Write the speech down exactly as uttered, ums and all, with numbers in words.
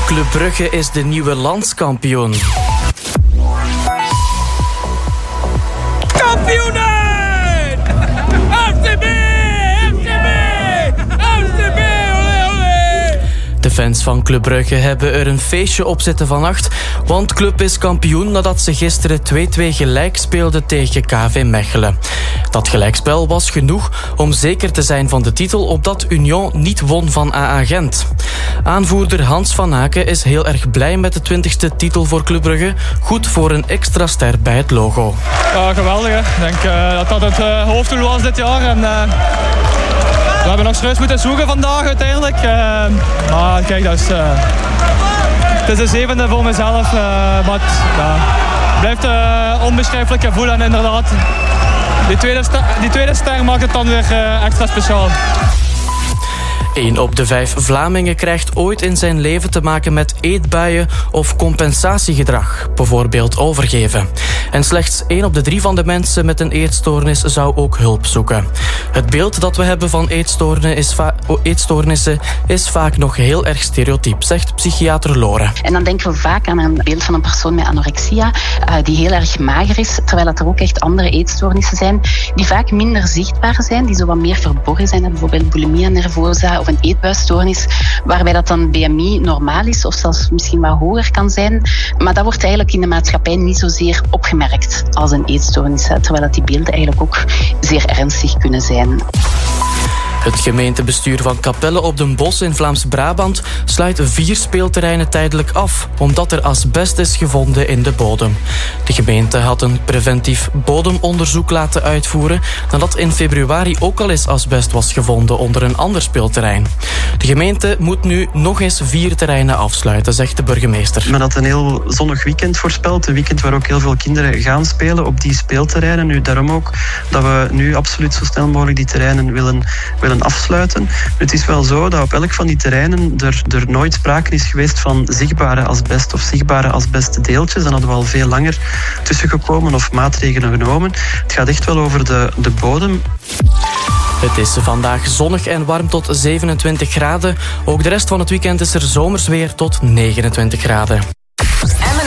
Club Brugge is de nieuwe landskampioen. Kampioenen! F C B! F C B! F C B! Olé, olé! De fans van Club Brugge hebben er een feestje op zitten vannacht, want Club is kampioen nadat ze gisteren twee-twee gelijk speelden tegen K V Mechelen. Dat gelijkspel was genoeg om zeker te zijn van de titel, opdat Union niet won van A A Gent. Aanvoerder Hans van Aken is heel erg blij met de twintigste titel voor Club Brugge. Goed voor een extra ster bij het logo. Ja, geweldig. Hè. Ik denk uh, dat dat het uh, hoofddoel was dit jaar. En, uh, we hebben nog serieus moeten zoeken vandaag uiteindelijk. Uh, maar kijk, dat is, uh, het is de zevende voor mezelf. Uh, maar het ja, blijft een uh, onbeschrijfelijk gevoel. En inderdaad, die tweede, ster, die tweede ster maakt het dan weer uh, extra speciaal. Eén op de vijf Vlamingen krijgt ooit in zijn leven te maken met eetbuien of compensatiegedrag, bijvoorbeeld overgeven. En slechts één op de drie van de mensen met een eetstoornis zou ook hulp zoeken. Het beeld dat we hebben van eetstoornissen is, va- eetstoornissen is vaak nog heel erg stereotyp, zegt psychiater Lore. En dan denken we vaak aan een beeld van een persoon met anorexia, uh, die heel erg mager is, terwijl dat er ook echt andere eetstoornissen zijn, die vaak minder zichtbaar zijn, die zo wat meer verborgen zijn, bijvoorbeeld bulimia nervosa of een eetbuisstoornis, waarbij dat dan B M I normaal is of zelfs misschien wat hoger kan zijn. Maar dat wordt eigenlijk in de maatschappij niet zozeer opgemerkt als een eetstoornis, terwijl dat die beelden eigenlijk ook zeer ernstig kunnen zijn. Het gemeentebestuur van Capelle op den Bosch in Vlaams-Brabant sluit vier speelterreinen tijdelijk af, omdat er asbest is gevonden in de bodem. De gemeente had een preventief bodemonderzoek laten uitvoeren, nadat in februari ook al eens asbest was gevonden onder een ander speelterrein. De gemeente moet nu nog eens vier terreinen afsluiten, zegt de burgemeester. Men had een heel zonnig weekend voorspeld, een weekend waar ook heel veel kinderen gaan spelen op die speelterreinen. Nu, daarom ook dat we nu absoluut zo snel mogelijk die terreinen willen, willen afsluiten. Het is wel zo dat op elk van die terreinen er, er nooit sprake is geweest van zichtbare asbest of zichtbare asbestdeeltjes. Dan hadden we al veel langer tussengekomen of maatregelen genomen. Het gaat echt wel over de, de bodem. Het is vandaag zonnig en warm tot zevenentwintig graden. Ook de rest van het weekend is er zomers weer tot negenentwintig graden.